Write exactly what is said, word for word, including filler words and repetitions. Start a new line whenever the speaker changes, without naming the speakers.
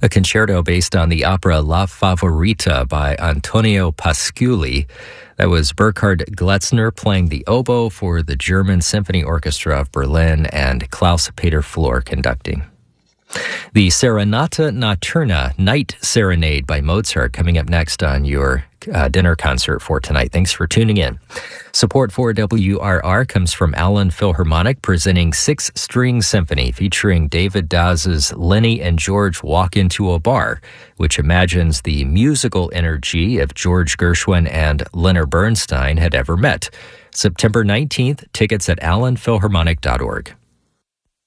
a concerto based on the opera La Favorita by Antonio Pasculi. That was Burkhard Gletzner playing the oboe for the German Symphony Orchestra of Berlin and Klaus-Peter Flor conducting. The Serenata Notturna, Night Serenade by Mozart, coming up next on your uh, dinner concert for tonight. Thanks for tuning in. Support for W R R comes from Allen Philharmonic, presenting Six String Symphony, featuring David Daz's Lenny and George Walk Into a Bar, which imagines the musical energy if George Gershwin and Leonard Bernstein had ever met. September nineteenth, tickets at allen philharmonic dot org.